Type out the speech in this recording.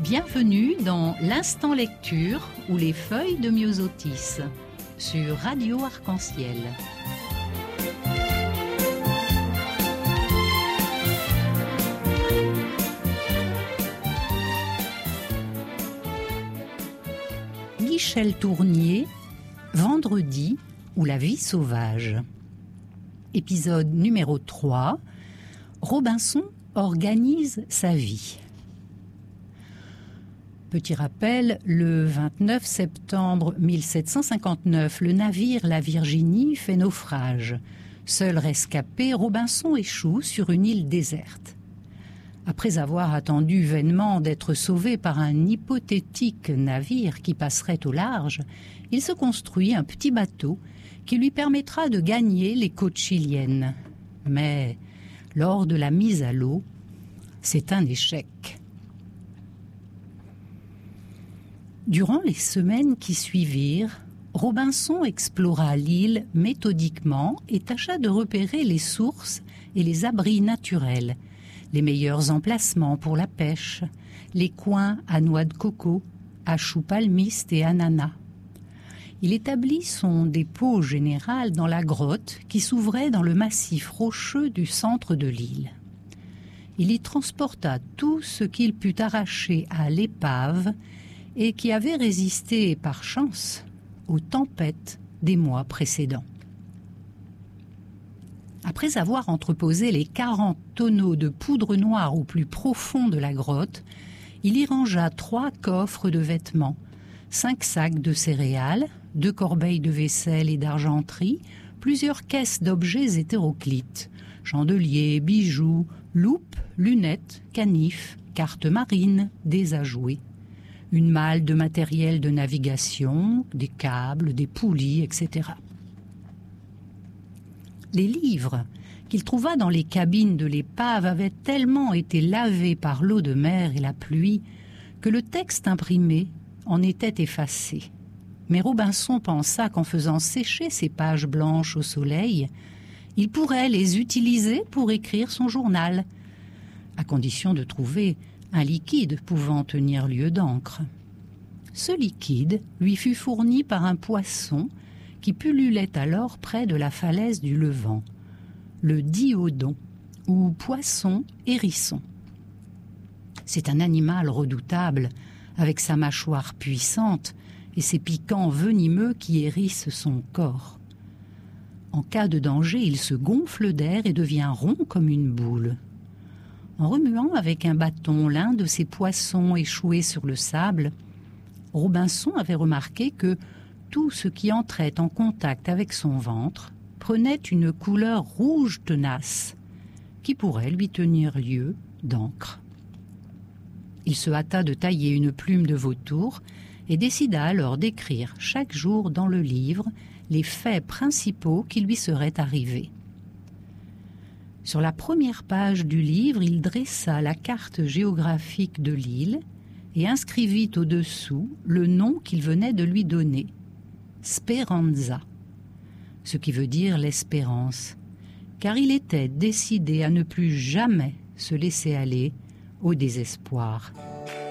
Bienvenue dans l'Instant Lecture ou les feuilles de Myosotis sur Radio Arc-en-Ciel. Michel Tournier, Vendredi ou la vie sauvage. Épisode numéro 3. Robinson organise sa vie. Petit rappel, le 29 septembre 1759, le navire La Virginie fait naufrage. Seul rescapé, Robinson échoue sur une île déserte. Après avoir attendu vainement d'être sauvé par un hypothétique navire qui passerait au large, il se construit un petit bateau qui lui permettra de gagner les côtes chiliennes. Mais lors de la mise à l'eau, c'est un échec. Durant les semaines qui suivirent, Robinson explora l'île méthodiquement et tâcha de repérer les sources et les abris naturels, les meilleurs emplacements pour la pêche, les coins à noix de coco, à choux palmistes et ananas. Il établit son dépôt général dans la grotte qui s'ouvrait dans le massif rocheux du centre de l'île. Il y transporta tout ce qu'il put arracher à l'épave et qui avait résisté par chance aux tempêtes des mois précédents. Après avoir entreposé les 40 tonneaux de poudre noire au plus profond de la grotte, il y rangea 3 coffres de vêtements, 5 sacs de céréales, 2 corbeilles de vaisselle et d'argenterie, plusieurs caisses d'objets hétéroclites, chandeliers, bijoux, loupes, lunettes, canifs, cartes marines, des à jouer, une malle de matériel de navigation, des câbles, des poulies, etc. Les livres qu'il trouva dans les cabines de l'épave avaient tellement été lavés par l'eau de mer et la pluie que le texte imprimé en était effacé. Mais Robinson pensa qu'en faisant sécher ces pages blanches au soleil, il pourrait les utiliser pour écrire son journal, à condition de trouver un liquide pouvant tenir lieu d'encre. Ce liquide lui fut fourni par un poisson qui pullulait alors près de la falaise du Levant, le diodon, ou poisson hérisson. C'est un animal redoutable, avec sa mâchoire puissante et ses piquants venimeux qui hérissent son corps. En cas de danger, il se gonfle d'air et devient rond comme une boule. En remuant avec un bâton l'un de ces poissons échoués sur le sable, Robinson avait remarqué que tout ce qui entrait en contact avec son ventre prenait une couleur rouge tenace qui pourrait lui tenir lieu d'encre. Il se hâta de tailler une plume de vautour et décida alors d'écrire chaque jour dans le livre les faits principaux qui lui seraient arrivés. Sur la première page du livre, il dressa la carte géographique de l'île et inscrivit au-dessous le nom qu'il venait de lui donner, Speranza, ce qui veut dire l'espérance, car il était décidé à ne plus jamais se laisser aller au désespoir.